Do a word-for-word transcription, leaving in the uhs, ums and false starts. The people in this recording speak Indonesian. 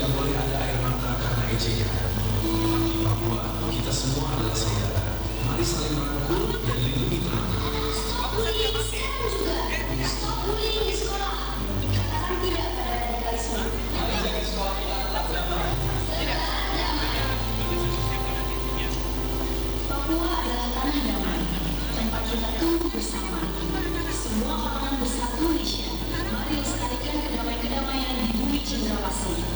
tidak boleh ada air mata karena ejekan. Di Papua, kita semua adalah saudara. Mari saling merangkul dan lindungi teman-teman. Stop bullying sekarang juga. Stop bullying di sekolah. Katakan tidak pada radikalisme. Mari jaga sekolah kita tetap damai. Tetap damai. Papua adalah tanah damai, tempat kita tumbuh bersama. Semua kalangan bersatu Indonesia. Mari lestarikan kedamaian-kedamaian di bumi Cendrawasih.